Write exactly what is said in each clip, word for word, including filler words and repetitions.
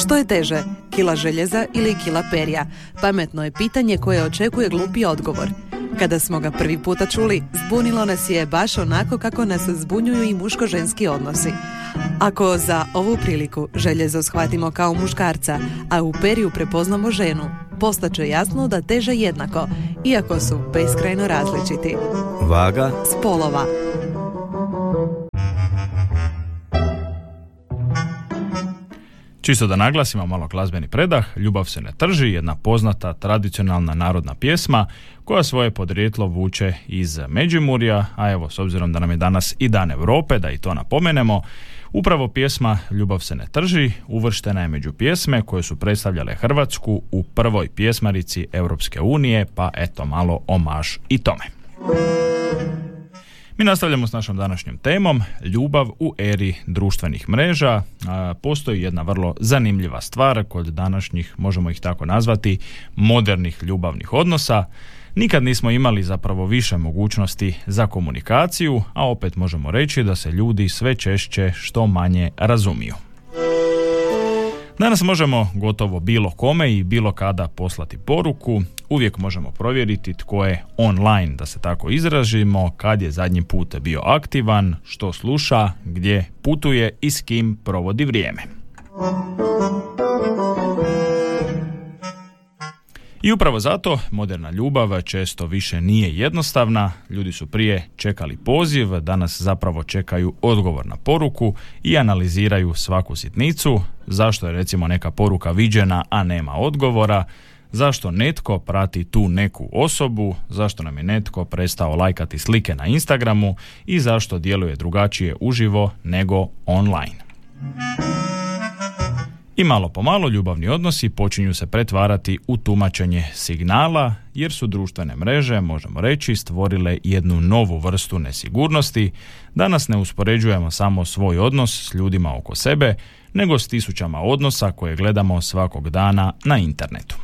Što je teže, kila željeza ili kila perja? Pametno je pitanje koje očekuje glupi odgovor. Kada smo ga prvi puta čuli, zbunilo nas je baš onako kako nas zbunjuju i muško-ženski odnosi. Ako za ovu priliku željezo shvatimo kao muškarca, a u perju prepoznamo ženu, postaće jasno da teže jednako, iako su beskrajno različiti. Vaga spolova. Čisto da naglasimo malo glazbeni predah, Ljubav se ne trži, jedna poznata tradicionalna narodna pjesma koja svoje podrijetlo vuče iz Međimurja, a evo s obzirom da nam je danas i Dan Europe, da i to napomenemo, upravo pjesma Ljubav se ne trži uvrštena je među pjesme koje su predstavljale Hrvatsku u prvoj pjesmarici Europske unije, pa eto malo omaž i tome. Mi nastavljamo s našom današnjom temom, ljubav u eri društvenih mreža. A, postoji jedna vrlo zanimljiva stvar kod današnjih, možemo ih tako nazvati, modernih ljubavnih odnosa. Nikad nismo imali zapravo više mogućnosti za komunikaciju, a opet možemo reći da se ljudi sve češće što manje razumiju. Danas možemo gotovo bilo kome i bilo kada poslati poruku, uvijek možemo provjeriti tko je online, da se tako izrazimo, kad je zadnji put bio aktivan, što sluša, gdje putuje i s kim provodi vrijeme. I upravo zato moderna ljubav često više nije jednostavna, ljudi su prije čekali poziv, danas zapravo čekaju odgovor na poruku i analiziraju svaku sitnicu, zašto je recimo neka poruka viđena, a nema odgovora, zašto netko prati tu neku osobu, zašto nam je netko prestao lajkati slike na Instagramu i zašto djeluje drugačije uživo nego online. I malo po malo ljubavni odnosi počinju se pretvarati u tumačenje signala, jer su društvene mreže, možemo reći, stvorile jednu novu vrstu nesigurnosti. Danas ne uspoređujemo samo svoj odnos s ljudima oko sebe, nego s tisućama odnosa koje gledamo svakog dana na internetu.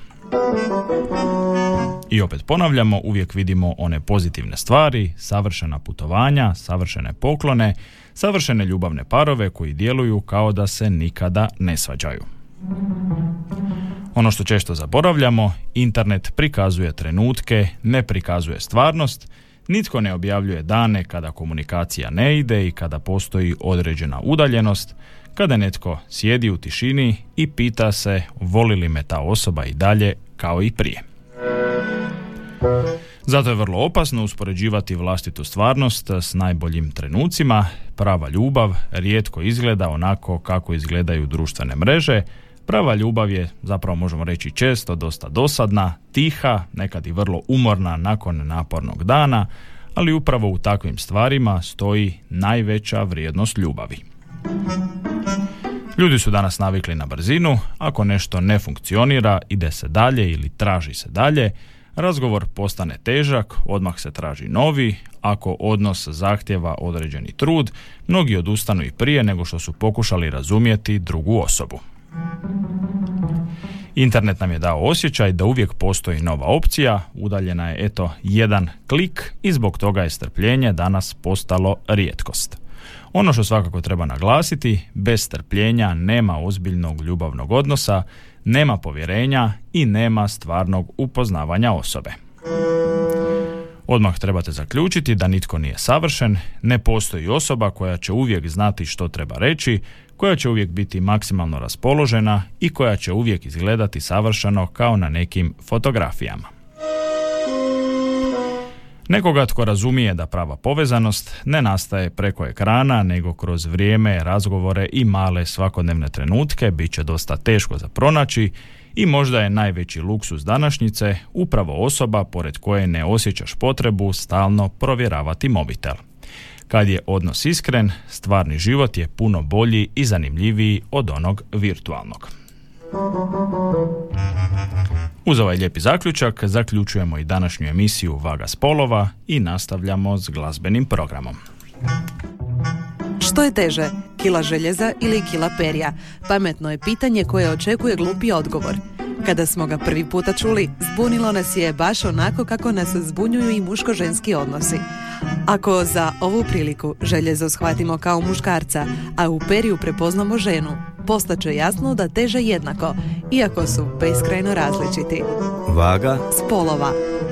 I opet ponavljamo, uvijek vidimo one pozitivne stvari, savršena putovanja, savršene poklone, savršene ljubavne parove koji djeluju kao da se nikada ne svađaju. Ono što često zaboravljamo, internet prikazuje trenutke, ne prikazuje stvarnost, nitko ne objavljuje dane kada komunikacija ne ide i kada postoji određena udaljenost, kada netko sjedi u tišini i pita se voli li me ta osoba i dalje kao i prije. Zato je vrlo opasno uspoređivati vlastitu stvarnost s najboljim trenucima. Prava ljubav rijetko izgleda onako kako izgledaju društvene mreže. Prava ljubav je, zapravo možemo reći često, dosta dosadna, tiha, nekad i vrlo umorna nakon napornog dana, ali upravo u takvim stvarima stoji najveća vrijednost ljubavi. Ljudi su danas navikli na brzinu, ako nešto ne funkcionira, ide se dalje ili traži se dalje, razgovor postane težak, odmah se traži novi, ako odnos zahtjeva određeni trud, mnogi odustanu i prije nego što su pokušali razumjeti drugu osobu. Internet nam je dao osjećaj da uvijek postoji nova opcija, udaljena je eto jedan klik i zbog toga je strpljenje danas postalo rijetkost. Ono što svakako treba naglasiti, bez strpljenja nema ozbiljnog ljubavnog odnosa, nema povjerenja i nema stvarnog upoznavanja osobe. Odmah trebate zaključiti da nitko nije savršen, ne postoji osoba koja će uvijek znati što treba reći, koja će uvijek biti maksimalno raspoložena i koja će uvijek izgledati savršeno kao na nekim fotografijama. Nekoga tko razumije da prava povezanost ne nastaje preko ekrana, nego kroz vrijeme, razgovore i male svakodnevne trenutke, bit će dosta teško za pronaći i možda je najveći luksuz današnjice upravo osoba pored koje ne osjećaš potrebu stalno provjeravati mobitel. Kad je odnos iskren, stvarni život je puno bolji i zanimljiviji od onog virtualnog. Uz ovaj lijepi zaključak zaključujemo i današnju emisiju Vaga spolova i nastavljamo s glazbenim programom. Što je teže, kila željeza ili kila perja? Pametno je pitanje koje očekuje glupi odgovor. Kada smo ga prvi puta čuli, zbunilo nas je baš onako kako nas zbunjuju i muško-ženski odnosi. Ako za ovu priliku željezo shvatimo kao muškarca, a u perju prepoznamo ženu, postaće jasno da teže jednako, iako su beskrajno različiti. Vaga spolova.